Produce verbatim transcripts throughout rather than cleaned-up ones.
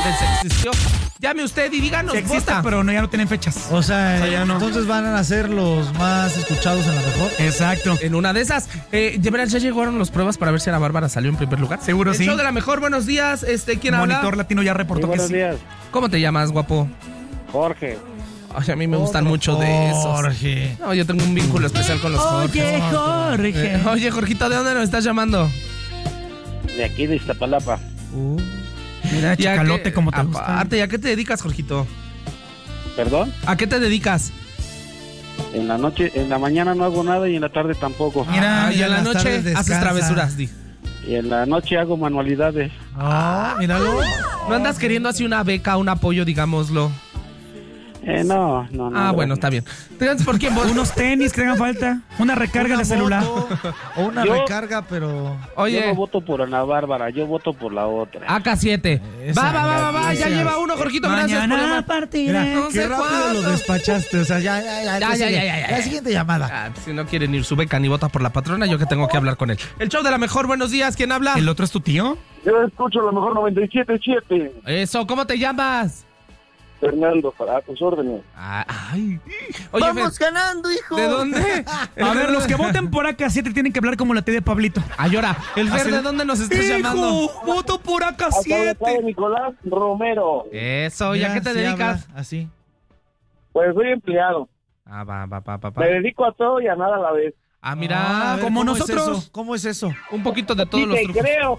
del Sexistio. Llame usted y díganos, Sí existe, vota. pero no, ya no tienen fechas. O sea, O sea, ya no. entonces van a ser los más escuchados en la mejor. Exacto. En una de esas, eh, ya verás, ya llegaron las pruebas para ver si Ana Bárbara salió en primer lugar. Seguro El sí. show de la mejor, buenos días. Este, ¿quién Monitor habla? Latino ya reportó Sí, que buenos sí. días, ¿Cómo te llamas, guapo? Jorge. Ay, a mí me gustan mucho de esos. Jorge. No, yo tengo un vínculo especial con los Jorge. Oye, Jorge. Eh, oye, Jorgito, ¿de dónde nos estás llamando? De aquí de Iztapalapa. Uh, Mira, ¿y a chacalote qué- como te gusta. Aparte, ¿y a qué te dedicas, Jorgito? ¿Perdón? ¿A qué te dedicas? En la noche, en la mañana no hago nada y en la tarde tampoco. Mira, Ah, y y en en la las noche tardes haces descansa. travesuras, di. Y en la noche hago manualidades. Ah, míralo. ¿No andas queriendo así una beca, un apoyo, digámoslo? Eh, no, no, no. Ah, bueno, está bien. Entonces, ¿por quién votas? Unos tenis que hagan falta. Una recarga Una de celular. moto, o una Yo- recarga, pero... Yo Oye, no voto por Ana Bárbara, yo voto por la otra. A K siete. Esa, Va, va, va, va, va, ya esa. lleva uno, Jorgito, gracias por Mañana llamar. partiré. Mira, no qué sé rápido cuánto. lo despachaste. O sea, ya, ya, ya. Ya, ¿qué ya, sigue? ya, ya, ya. La siguiente llamada. Ah, si no quieren ir su beca ni vota por la patrona, yo que tengo que hablar con él. El show de la mejor, buenos días, ¿quién habla? ¿El otro es tu tío? Yo escucho la mejor noventa y siete punto siete. Eso, ¿cómo te llamas? Fernando, para tus órdenes. Ah, Ay. Oye, Vamos Fer, ganando, hijo. ¿de dónde? A ver, los que voten por A K siete tienen que hablar como la tía de Pablito. Ay, ahora, el Fer, Así- ¿de dónde nos estás llamando? ¡Hijo! ¡Voto por A K Hasta siete! de Nicolás Romero. Eso, ¿y a Mira, qué te sí dedicas? habla Así. Pues soy empleado. Ah, va, va, va, va, va. Me dedico a todo y a nada a la vez. Ah, Ah, mira, a ver, como ¿cómo es nosotros. eso? ¿Cómo es eso? un poquito de todos Y los te trucos. creo.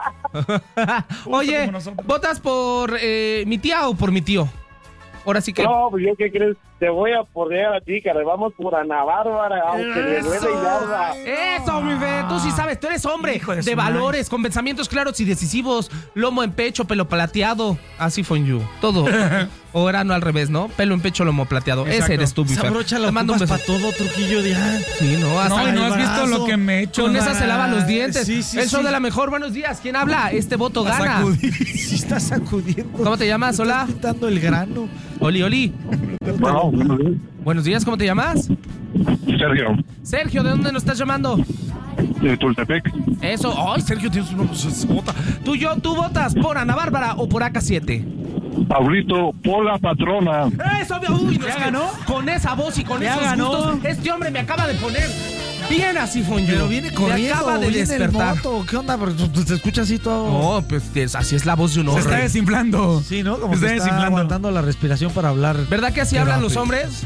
Oye, como nosotros. ¿votas por eh, mi tía o por mi tío? Ahora sí que... No, pues yo qué crees, te voy a apoyar a ti, cara. Vamos por Ana Bárbara, aunque le duele y yarda. Eso, mi Fer, tú sí sabes, tú eres hombre Hijo de de, su valores, con pensamientos claros y decisivos, lomo en pecho, pelo plateado, así fue en you, todo. O era no al revés, ¿no? Pelo en pecho, lomo plateado. Ese Exacto. eres tú, mi Esa Fer. brocha la Te mando un ocupas beso. para todo, truquillo de... ah, Sí, no, hasta No, y no has visto brazo. lo que me he hecho. con esa se lava los Ah, dientes. sí, sí, El show sí. de la mejor, buenos días. ¿Quién habla? Este voto A gana. sacudir. Sí está sacudiendo. ¿Cómo te llamas? Te Hola. estás quitando el grano. Oli, Oli. Bueno, Buenos días, ¿cómo te llamas? Sergio, Sergio, ¿de dónde nos estás llamando? de Tultepec. Eso. Ay, Sergio, tienes un nombre, se vota. Tú, yo, ¿tú votas por Ana Bárbara o por A K siete? Pablito, por la patrona. Eso, uy, no, ¿Ya es que ganó? con esa voz y con ¿Ya esos ganó? gustos, este hombre me acaba de poner bien así, Fonyo. Pero viene corriendo, Me acaba de viene despertar. el moto. ¿Qué onda? Pero tú- se escucha así todo... No, pues es- así es la voz de un Se está hombre. desinflando. Sí, ¿no? Como Se que está está desinflando. aguantando la respiración para hablar. ¿Verdad que así Qué hablan los rápido. hombres?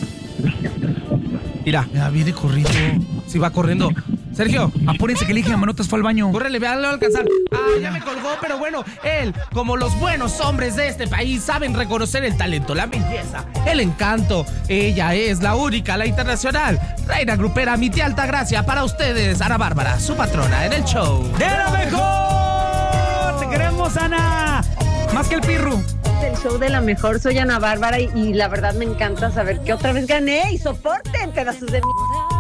Mira, Ya viene corriendo. si va corriendo. Sergio, Apúrense que el hijo de Manotas fue al baño. córrele, véanlo a alcanzar. Ah, ya me colgó, pero bueno, él, como los buenos hombres de este país, saben reconocer el talento, la belleza, el encanto. Ella es la única, la internacional, reina grupera, mi tía Altagracia. Para ustedes, Ana Bárbara, su patrona en el show. ¡De lo mejor! ¡Te queremos, Ana! Más que el pirru. Del show de la mejor, soy Ana Bárbara y, y la verdad me encanta saber que otra vez gané y soporten pedazos de mi...